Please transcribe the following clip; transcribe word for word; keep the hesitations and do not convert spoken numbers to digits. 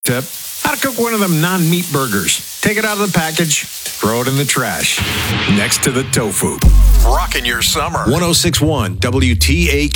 tip. How to cook one of them non-meat burgers. Take it out of the package, throw it in the trash. Next to the tofu. Rocking your summer. one oh six point one W T A Q.